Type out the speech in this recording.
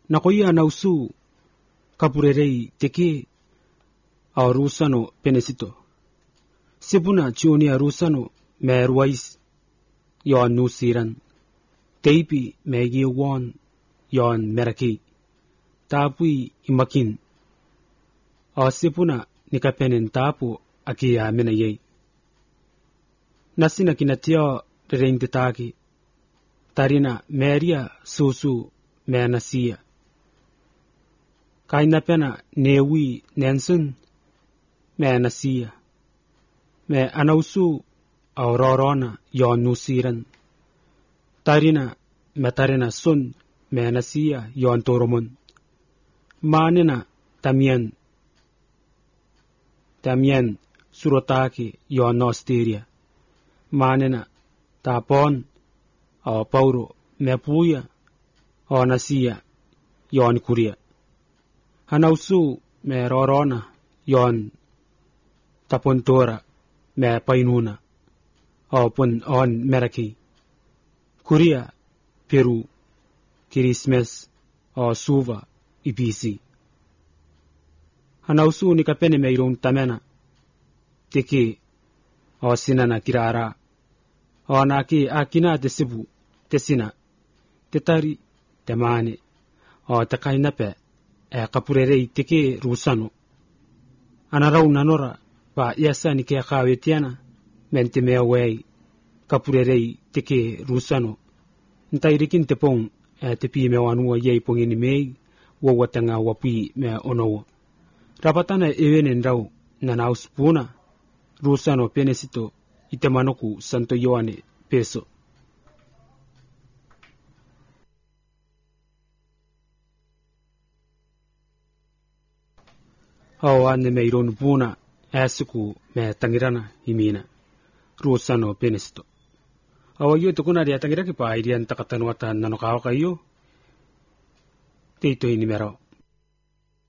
nakoia nausu kapurerei teke arusano penesito sipuna chioni arusano merwais yon nusiran teipi megi won yon meraki tapui imakin asipuna nikapenen tapu akia menayei nasina kinatio reindetaki tarina meria susu menasia kaina pena newi nensun menasia me anausu aurorona yon nusiran tarina metarina sun menasia yon toromun manina tamian surotaki yon nosteria manina tapon au pauro mepuya onasia yon kuria hanausu me rorona yon tapontora me painuna au pun on meraki kuria Peru Christmas o suva ibisi hanausu nikapene meirun tamena teke o sinana kirara o naki akina desibu tesina tetari temane o takainape kapurerei teke rusano anarau nanora pa yasa nike kawetiana mentemewei kapurerei teke rusano ntairikin tepong tepi mewanua yei pongini mei wawatanga wapi me onowo rapatana ewenen rau nanauspuna rusano penesito itemanoku santo yoane peso awane meiron buna asiku me tangirana himina rusano penesito awayo tukuna dia tangira ki pa irian takatan watan nanokawa kayo tito ini mero